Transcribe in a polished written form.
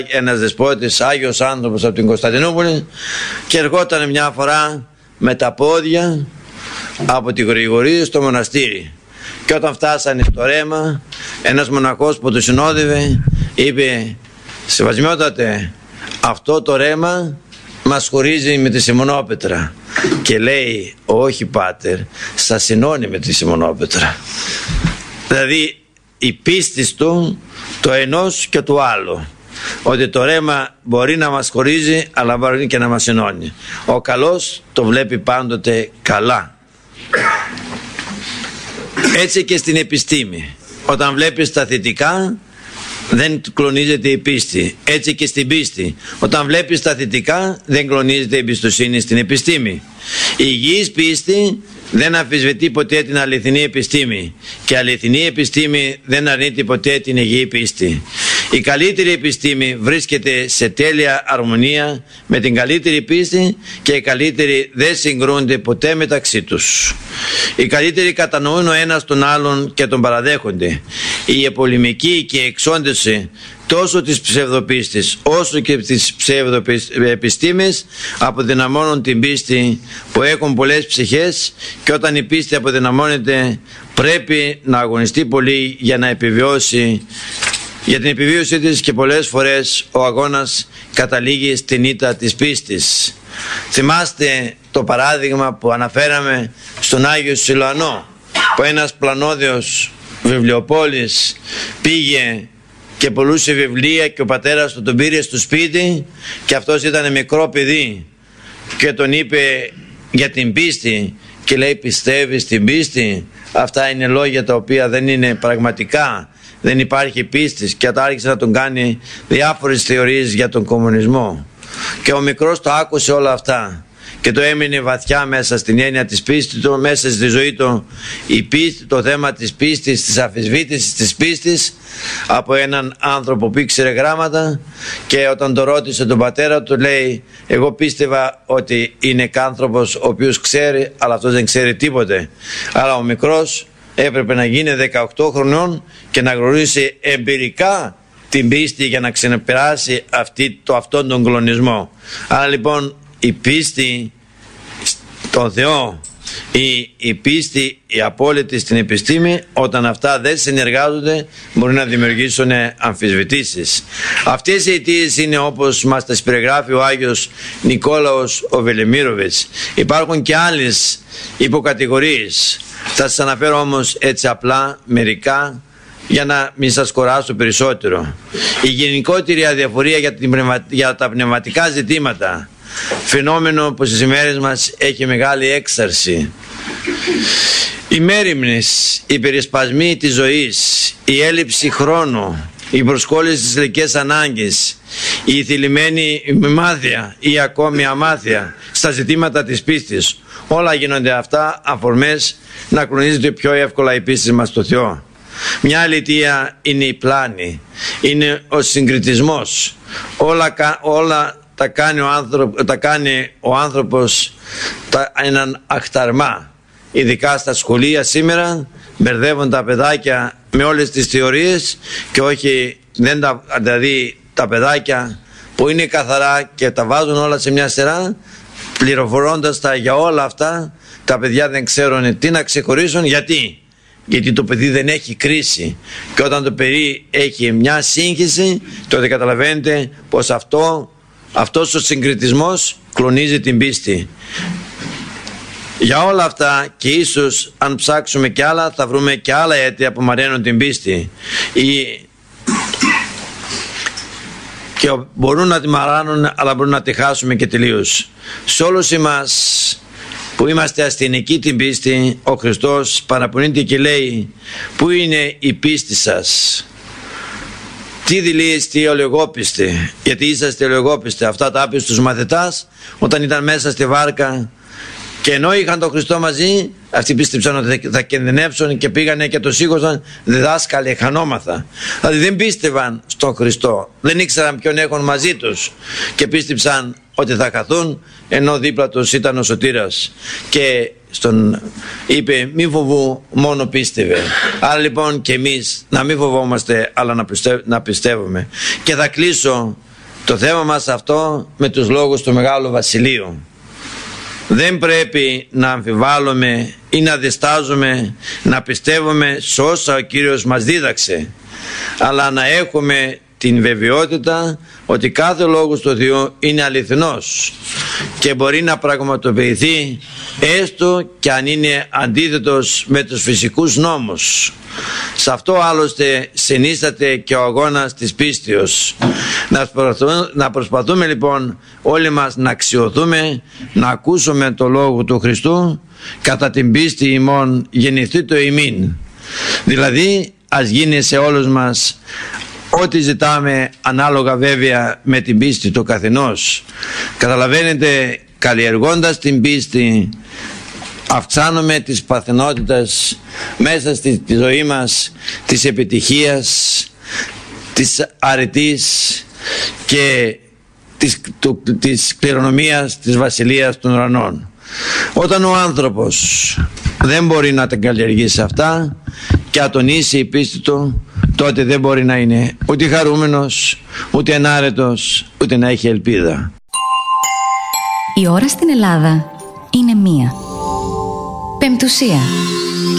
ένας δεσπότης, Άγιος άνθρωπος από την Κωνσταντινούπολη, και ερχόταν μια φορά με τα πόδια από τη Γρηγορία στο μοναστήρι, και όταν φτάσανε στο ρέμα, ένας μοναχός που το συνόδευε είπε: «Σεβασμιότατε, αυτό το ρέμα μας χωρίζει με τη Σιμωνόπετρα». Και λέει: «Όχι πάτερ, σας ενώνει με τη Σιμωνόπετρα». Δηλαδή η πίστη του το ενός και του άλλου, ότι το ρέμα μπορεί να μας χωρίζει αλλά μπορεί και να μας ενώνει. Ο καλός το βλέπει πάντοτε καλά. Έτσι και στην επιστήμη, όταν βλέπεις τα θετικά δεν κλονίζεται η πίστη. Έτσι και στην πίστη, όταν βλέπεις τα θετικά δεν κλονίζεται η εμπιστοσύνη στην επιστήμη. Η υγιής πίστη δεν αμφισβητεί ποτέ την αληθινή επιστήμη, και η αληθινή επιστήμη δεν αρνείται ποτέ την υγιή πίστη. Η καλύτερη επιστήμη βρίσκεται σε τέλεια αρμονία με την καλύτερη πίστη, και οι καλύτεροι δεν συγκρούνται ποτέ μεταξύ τους. Οι καλύτεροι κατανοούν ο ένας τον άλλον και τον παραδέχονται. Η επολημική και η εξόντωση τόσο της ψευδοπίστης όσο και της ψευδοεπιστήμης αποδυναμώνουν την πίστη που έχουν πολλές ψυχές, και όταν η πίστη αποδυναμώνεται πρέπει να αγωνιστεί πολύ για να επιβιώσει, για την επιβίωσή της, και πολλές φορές ο αγώνας καταλήγει στην ήττα της πίστης. Θυμάστε το παράδειγμα που αναφέραμε στον Άγιο Σιλουανό, που ένας πλανόδιος βιβλιοπόλης πήγε και πουλούσε βιβλία, και ο πατέρας του τον πήρε στο σπίτι, και αυτός ήταν μικρό παιδί και τον είπε για την πίστη, και λέει: «Πιστεύεις στην πίστη?» Αυτά είναι λόγια τα οποία δεν είναι πραγματικά, δεν υπάρχει πίστη, και άρχισε να τον κάνει διάφορες θεωρίες για τον κομμουνισμό. Και ο μικρός το άκουσε όλα αυτά και το έμεινε βαθιά μέσα στην έννοια της πίστης του, μέσα στη ζωή του η πίστη, το θέμα της πίστης, της αμφισβήτησης της πίστης, από έναν άνθρωπο που ήξερε γράμματα. Και όταν το ρώτησε τον πατέρα του, λέει: «Εγώ πίστευα ότι είναι άνθρωπος ο οποίος ξέρει, αλλά αυτός δεν ξέρει τίποτε». Αλλά ο μικρός έπρεπε να γίνει 18 χρονών και να γνωρίσει εμπειρικά την πίστη για να ξεπεράσει αυτόν τον κλονισμό. Άρα λοιπόν η πίστη στον Θεό, η πίστη η απόλυτη στην επιστήμη, όταν αυτά δεν συνεργάζονται, μπορεί να δημιουργήσουν αμφισβητήσεις. Αυτές οι αιτίες είναι όπως μας τα περιγράφει ο Άγιος Νικόλαος ο Βελεμίροβιτς. Υπάρχουν και άλλες υποκατηγορίες. Θα σας αναφέρω όμως έτσι απλά μερικά για να μην σας κουράσω περισσότερο. Η γενικότερη αδιαφορία για τα πνευματικά ζητήματα, φαινόμενο που στις ημέρες μας έχει μεγάλη έξαρση. Οι μέριμνες, οι περισπασμοί της ζωής, η έλλειψη χρόνου, η προσκόλληση στις ηλικές ανάγκες, η θυλημένη μημάθεια ή ακόμη αμάθεια στα ζητήματα της πίστης, όλα γίνονται αυτά αφορμές να κλονίζεται πιο εύκολα η πίστη μας στο Θεό. Μια άλλη αιτία είναι η πλάνη, είναι ο συγκριτισμός. Όλα τα κάνει ο άνθρωπος έναν αχταρμά. Ειδικά στα σχολεία σήμερα μπερδεύουν τα παιδάκια με όλες τις θεωρίες, και όχι δηλαδή τα παιδάκια που είναι καθαρά και τα βάζουν όλα σε μια σειρά, πληροφορώντας τα για όλα αυτά, τα παιδιά δεν ξέρουν τι να ξεχωρίσουν. Γιατί το παιδί δεν έχει κρίση, και όταν το παιδί έχει μια σύγχυση, τότε καταλαβαίνετε πως αυτός ο συγκριτισμός κλονίζει την πίστη. Για όλα αυτά, και ίσως αν ψάξουμε κι άλλα, θα βρούμε και άλλα αίτια που μαραίνουν την πίστη και μπορούν να τη μαράνουν, αλλά μπορούν να τη χάσουμε και τελείως. Σε όλους εμάς που είμαστε ασθενικοί την πίστη, ο Χριστός παραπονείται και λέει: «Πού είναι η πίστη σας? Τι δηλείεστε ολιγόπιστοι?» Γιατί είσαστε ολιγόπιστοι. Αυτά τα είπε στους μαθητάς όταν ήταν μέσα στη βάρκα, και ενώ είχαν τον Χριστό μαζί, αυτοί πίστεψαν ότι θα κινδυνεύσουν και πήγανε και το σήκωσαν. Διδάσκαλε, χανόμαθα. Δηλαδή δεν πίστευαν στον Χριστό, δεν ήξεραν ποιον έχουν μαζί τους, και πίστεψαν ότι θα χαθούν, ενώ δίπλα τους ήταν ο Σωτήρας, και στον είπε: «Μη φοβού, μόνο πίστευε». Άρα λοιπόν και εμείς να μην φοβόμαστε, αλλά να πιστεύουμε. Και θα κλείσω το θέμα μας αυτό με τους λόγους του Μεγάλου Βασιλείου. Δεν πρέπει να αμφιβάλλουμε ή να διστάζουμε να πιστεύουμε σε όσα ο Κύριος μας δίδαξε, αλλά να έχουμε την βεβαιότητα ότι κάθε λόγος του Θεού είναι αληθινός και μπορεί να πραγματοποιηθεί έστω και αν είναι αντίθετος με τους φυσικούς νόμους. Σε αυτό άλλωστε συνίσταται και ο αγώνας της πίστεως. Να προσπαθούμε λοιπόν όλοι μας να αξιωθούμε, να ακούσουμε το λόγο του Χριστού, κατά την πίστη ημών γεννηθεί το ημίν. Δηλαδή ας γίνει σε όλους μας ό,τι ζητάμε, ανάλογα βέβαια με την πίστη του καθενός. Καταλαβαίνετε, καλλιεργώντας την πίστη αυξάνουμε τις παθηνότητες μέσα στη ζωή μας, της επιτυχίας, της αρετής και της κληρονομίας της βασιλείας των ουρανών. Όταν ο άνθρωπος δεν μπορεί να τα καλλιεργήσει αυτά και ατονίσει η πίστη του, τότε δεν μπορεί να είναι ούτε χαρούμενος, ούτε ενάρετος, ούτε να έχει ελπίδα. Η ώρα στην Ελλάδα είναι 1. Πεμπτουσία.